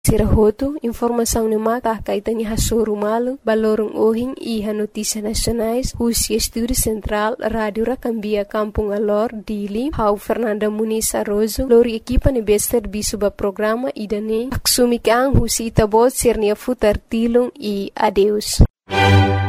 Sirahoto, informação no mata caetanya hasoro malo, balorong ohing iha notícias nacionais, Rússia Estúdio Central, Rádio Racambia Kampung Alor, Dili, Hau Fernanda Muniz Arrozo, lori equipa ne bester bisu ba programa idane, aksumik ang husita bot sirnia futar tilong e adeus.